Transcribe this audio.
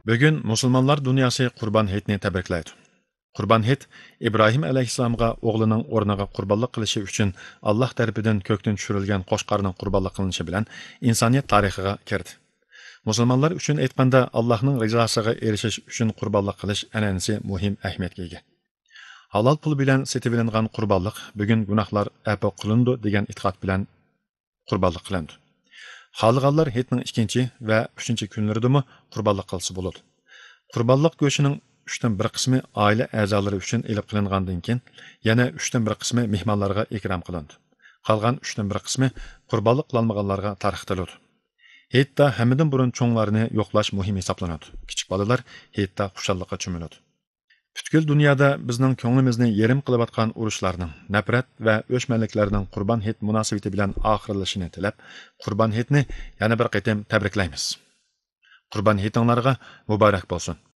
Bugun musulmonlar dunyosi Qurbon hayitini tabriklaydi. Qurbon hayit İbrahim alayhissalomga o'g'lining o'rniga qurbonlik qilishi uchun Alloh tarafidan ko'kdan tushirilgan qo'shqarning qurbonlik qilinishi bilan insoniyat tarixiga kirdi. Musulmonlar uchun aytganda Allohning rizosiga erishish uchun qurbonlik qilish an'anasi muhim ahamiyatga ega. Halol pul bilan setivilingan qurbonlik bugun gunohlar afo qilindi degan e'tiqod bilan qurbonlik qilindi. Xohlaganlar hayitning 2 va 3 kunlaridami qurbonlik qilsa bo'ladi. Qurbonlik go'shining 1 qismi oila a'zolari uchun elib qilingandan keyin yana 1 qismi mehmonlarga ikram qilindi. Qolgan 1 qismi qurbonlik qilolmaganlarga tarqatiladi. Hayitda hammadan burun cho'nglarni yo'qlash muhim hisoblanadi. Kichik bolalar hayitda xushallikqa cho'miladi. Butkul dunyoda bizning ko'nglimizni yerim qilayotgan urushlarning, nafrat va o'chmanliklarning Qurbon hayit munosabati bilan oxirlashini tilab, Qurbon hayitni yana bir qatim tabriklaymiz. Qurbon hayitinglarga muborak bo'lsin.